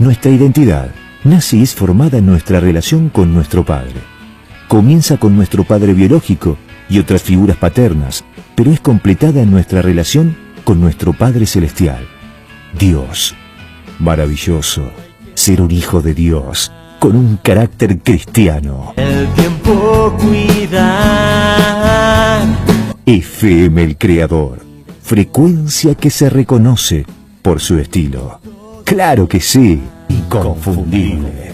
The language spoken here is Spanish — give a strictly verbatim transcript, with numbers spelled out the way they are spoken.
Nuestra identidad nace y es formada en nuestra relación con nuestro Padre. Comienza con nuestro Padre biológico y otras figuras paternas, pero es completada en nuestra relación con nuestro Padre celestial, Dios. Maravilloso ser un hijo de Dios con un carácter cristiano. El tiempo cuida. F M El Creador, frecuencia que se reconoce por su estilo. Claro que sí, inconfundible.